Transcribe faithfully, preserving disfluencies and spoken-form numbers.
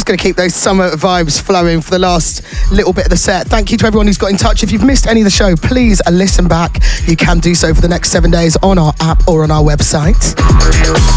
just going to keep those summer vibes flowing for the last little bit of the set. Thank you to everyone who's got in touch. If you've missed any of the show, please listen back. You can do so for the next seven days on our app or on our website.